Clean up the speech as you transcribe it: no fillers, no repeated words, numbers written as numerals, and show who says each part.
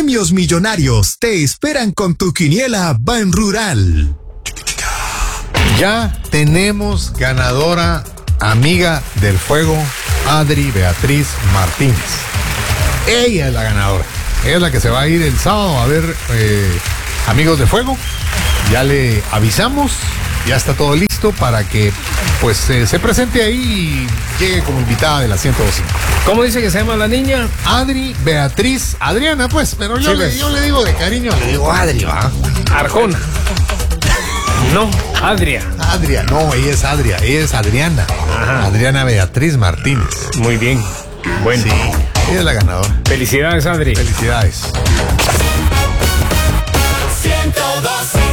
Speaker 1: premios millonarios te esperan con tu quiniela Ban Rural.
Speaker 2: Ya tenemos ganadora, amiga del fuego, Adri Beatriz Martínez. Ella es la ganadora. Ella es la que se va a ir el sábado a ver Amigos de Fuego. Ya le avisamos, ya está todo listo para que pues se presente ahí y llegue como invitada de la 102.5.
Speaker 3: ¿Cómo dice que se llama la niña?
Speaker 2: Adri Beatriz, Adriana pues, pero yo,
Speaker 3: Sí, pues.
Speaker 2: yo le digo de cariño, le digo Adri, ¿va?
Speaker 3: Arjona. No, Adria.
Speaker 2: Adria, no, ella es Adria, ella es Adriana.
Speaker 3: Ajá.
Speaker 2: Adriana Beatriz Martínez.
Speaker 3: Muy bien. Bueno.
Speaker 2: Sí, ella es la ganadora.
Speaker 3: Felicidades, Adri.
Speaker 2: Felicidades.
Speaker 4: 102.5